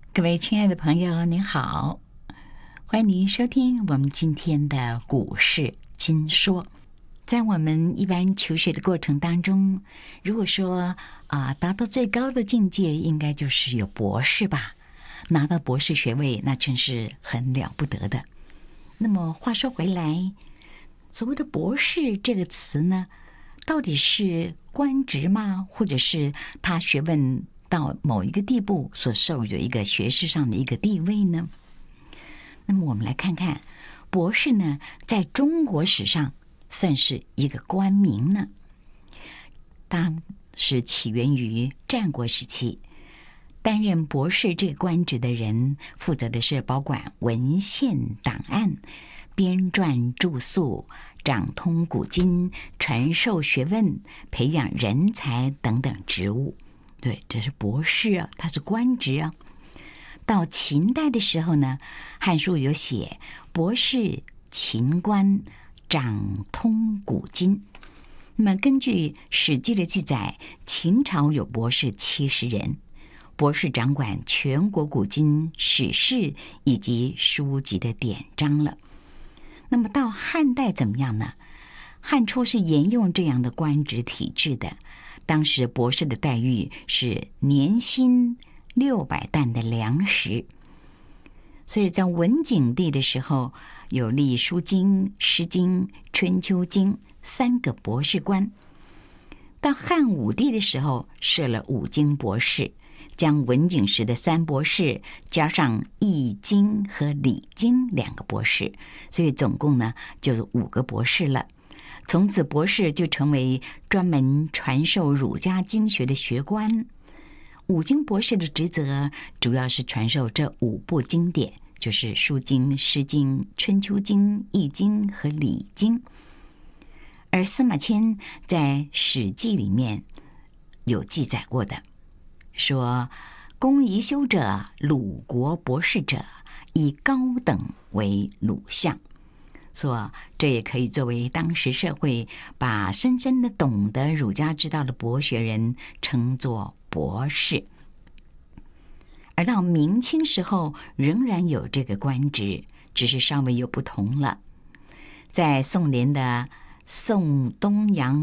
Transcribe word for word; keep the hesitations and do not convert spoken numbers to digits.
各位亲爱的朋友，您好，欢迎您收听我们今天的股市金说。在我们一般求学的过程当中，如果说啊，达到最高的境界，应该就是有博士吧，拿到博士学位，那真是很了不得的。那么话说回来，所谓的博士这个词呢，到底是官职吗？或者是他学问到某一个地步所授予的一个学识上的一个地位呢？那么我们来看看，博士呢，在中国史上算是一个官名呢。当时起源于战国时期，担任博士这个官职的人，负责的是保管文献档案、编撰著述、掌通古今、传授学问、培养人才等等职务。对，这是博士啊，他是官职啊。到秦代的时候呢，《汉书》有写博士秦官，掌通古今。那么根据《史记》的记载，秦朝有博士七十人，博士掌管全国古今、史事以及书籍的典章了。那么到汉代怎么样呢？汉初是沿用这样的官职体制的，当时博士的待遇是年薪六百担的粮食。所以在文景帝的时候，有立《书经》《诗经》《春秋经》三个博士官。到汉武帝的时候，设了五经博士，将文景时的三博士加上易经和礼经两个博士，所以总共呢就是五个博士了。从此博士就成为专门传授儒家经学的学官。五经博士的职责主要是传授这五部经典，就是《书经》《诗经》《春秋经》《易经》和《礼经》。而司马迁在《史记》里面有记载过的，说公宜修者，鲁国博士者，以高等为鲁相。说这也可以作为当时社会把深深的懂得儒家之道的博学人称作博士。而到明清时候仍然有这个官职，只是稍微有不同了。在宋濂的《宋东阳